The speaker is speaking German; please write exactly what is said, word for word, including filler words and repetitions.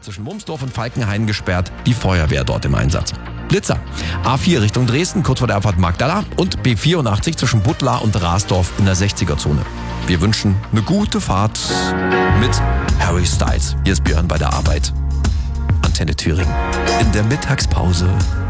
zwischen Mumsdorf und Falkenhain gesperrt. Die Feuerwehr dort im Einsatz. Blitzer. A vier Richtung Dresden, kurz vor der Abfahrt Magdala. Und B vierundachtzig zwischen Buttlar und Rasdorf in der sechziger-Zone. Wir wünschen eine gute Fahrt mit Harry Styles. Hier ist Björn bei der Arbeit. Antenne Thüringen. In der Mittagspause.